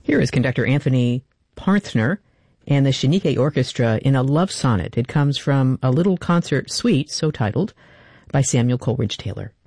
Here is conductor Anthony Parthner and the Shanike Orchestra in a love sonnet. It comes from a little concert suite, so titled, by Samuel Coleridge Taylor.